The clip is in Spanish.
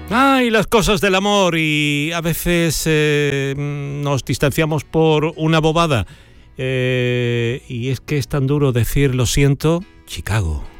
Ay, las cosas del amor, y a veces nos distanciamos por una bobada. Y es que es tan duro decir lo siento, Chicago.